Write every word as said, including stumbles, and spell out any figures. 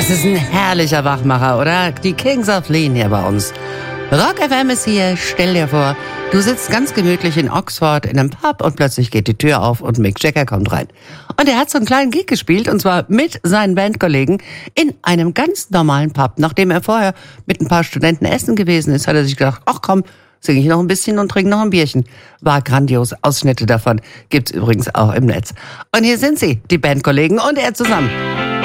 Das ist ein herrlicher Wachmacher, oder? Die Kings of Lean hier bei uns. Rock F M ist hier, stell dir vor, du sitzt ganz gemütlich in Oxford in einem Pub und plötzlich geht die Tür auf und Mick Jagger kommt rein. Und er hat so einen kleinen Gig gespielt, und zwar mit seinen Bandkollegen in einem ganz normalen Pub. Nachdem er vorher mit ein paar Studenten essen gewesen ist, hat er sich gedacht, ach komm, singe ich noch ein bisschen und trinke noch ein Bierchen. War grandios, Ausschnitte davon gibt's übrigens auch im Netz. Und hier sind sie, die Bandkollegen und er zusammen.